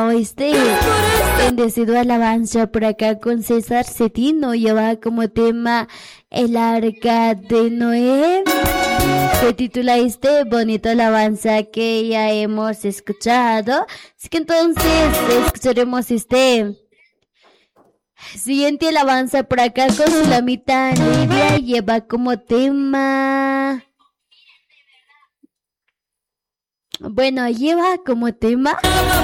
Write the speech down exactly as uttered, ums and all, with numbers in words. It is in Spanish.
Este bendecido alabanza por acá con César Cetino, lleva como tema el arca de Noé. Se titula este bonito alabanza que ya hemos escuchado. Así que entonces escucharemos este siguiente alabanza por acá con Sulamita Lidia, lleva como tema... Bueno, lleva como tema